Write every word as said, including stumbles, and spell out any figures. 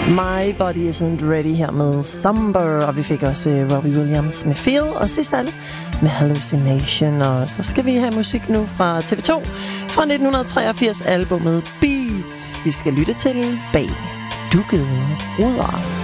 My Body Isn't Ready her med Somber, og vi fik også uh, Robbie Williams med Feel, og sidst alle med Hallucination. Og så skal vi have musik nu fra T V to fra nitten treogfirs, albumet Beat. Vi skal lytte til Bag Duggede Ruder.